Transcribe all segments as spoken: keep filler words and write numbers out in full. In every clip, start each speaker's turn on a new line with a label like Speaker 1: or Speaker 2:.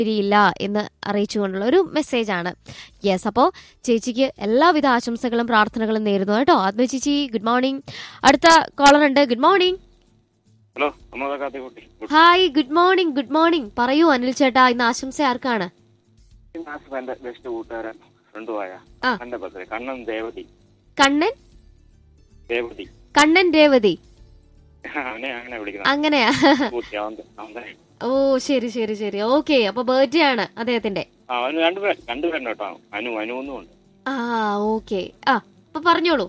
Speaker 1: ഇല്ല എന്ന് അറിയിച്ചുകൊണ്ടുള്ള ഒരു മെസ്സേജാണ്. യെസ്, അപ്പോൾ ചേച്ചിക്ക് എല്ലാവിധ ആശംസകളും പ്രാർത്ഥനകളും നേരുന്നു കേട്ടോ. ആത്മ ചേച്ചി ഗുഡ് മോർണിംഗ്. അടുത്ത കോളർ ഉണ്ട്. Good morning.
Speaker 2: Hello,
Speaker 1: hi, good morning. Good morning. പറയൂ അനിൽ ചേട്ടാ, ഇന്ന് ആശംസ ആർക്കാണ്?
Speaker 2: എന്റെ ബെസ്റ്റ് കൂട്ടുകാരൻ ഫ്രണ്ടുമായ കണ്ണൻ ദേവതി.
Speaker 1: കണ്ണൻ
Speaker 2: ദേവതി
Speaker 1: കണ്ണൻ രേവതി അങ്ങനെയാ? ഓ ശരി ശരി ശരി, ഓക്കെ. അപ്പൊ ബർത്ത്ഡേ ആണ് അദ്ദേഹത്തിന്റെ. ആ ഓക്കെ. ആ അപ്പൊ പറഞ്ഞോളൂ.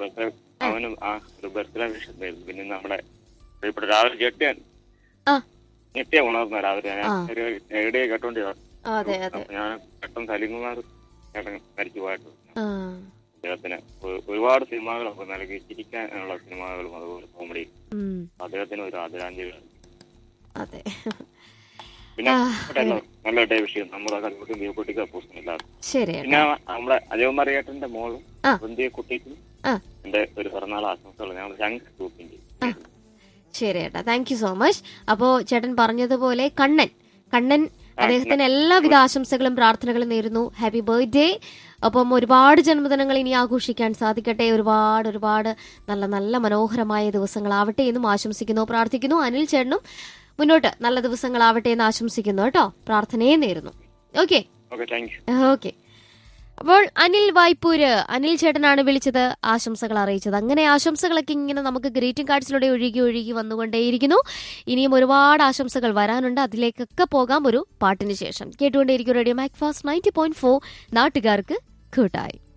Speaker 2: പിന്നെ നമ്മുടെ രാവിലെ ജെട്ടിയാൻ ഞെട്ടിയ ഉണർന്ന രാവിലെ എവിടെയാ കേട്ടോണ്ടിരുന്നു.
Speaker 1: അതെ അതെ,
Speaker 2: ഞാൻ പെട്ടെന്ന് സലിംകുമാർ ചേട്ടൻ മരിച്ചു പോയിട്ടുണ്ട്. അദ്ദേഹത്തിന് ഒരുപാട് സിനിമകളൊക്കെ നൽകി ചിരിക്കാനുള്ള സിനിമകളും അതുപോലെ കോമഡി. അദ്ദേഹത്തിന് ഒരു ആദരാഞ്ജലി.
Speaker 1: അതെ,
Speaker 2: പിന്നെ നല്ല ഡേ വിഷയം നമ്മുടെ കൽക്കുട്ടി ബിയോക്കുട്ടിക്ക് പോസ്റ്റില്ലാതെ.
Speaker 1: ശരി.
Speaker 2: പിന്നെ നമ്മുടെ അജയകുമാർ ചേട്ടന്റെ മോളും ബന്ധിയ കുട്ടിക്കും എന്റെ ഒരു പിറന്നാൾ ആശംസകൾ ഞങ്ങൾ ശങ്ക് ഗ്രൂപ്പിന്റെ.
Speaker 1: ശരി ഏട്ടാ, താങ്ക് യു സോ മച്ച്. അപ്പോ ചേട്ടൻ പറഞ്ഞതുപോലെ കണ്ണൻ കണ്ണൻ അദ്ദേഹത്തിന് എല്ലാവിധ ആശംസകളും പ്രാർത്ഥനകളും നേരുന്നു. Happy birthday. അപ്പം ഒരുപാട് ജന്മദിനങ്ങൾ ഇനി ആഘോഷിക്കാൻ സാധിക്കട്ടെ. ഒരുപാട് ഒരുപാട് നല്ല നല്ല മനോഹരമായ ദിവസങ്ങളാവട്ടെ എന്നും ആശംസിക്കുന്നു, പ്രാർത്ഥിക്കുന്നു. അനിൽ ചേട്ടനും മുന്നോട്ട് നല്ല ദിവസങ്ങളാവട്ടെ എന്ന് ആശംസിക്കുന്നു കേട്ടോ. പ്രാർത്ഥനയെ നേരുന്നു. Okay okay. അപ്പോൾ അനിൽ വായ്പൂര്, അനിൽ ചേട്ടനാണ് വിളിച്ചത്, ആശംസകൾ അറിയിച്ചത്. അങ്ങനെ ആശംസകളൊക്കെ ഇങ്ങനെ നമുക്ക് ഗ്രീറ്റിംഗ് കാർഡ്സിലൂടെ ഒഴുകി ഒഴുകി വന്നുകൊണ്ടേയിരിക്കുന്നു. ഇനിയും ഒരുപാട് ആശംസകൾ വരാനുണ്ട്. അതിലേക്കൊക്കെ പോകാം ഒരു പാട്ടിന് ശേഷം. കേട്ടുകൊണ്ടേയിരിക്കും radio Macfast ninety point four, നാട്ടുകാർക്ക് കൂട്ടായി.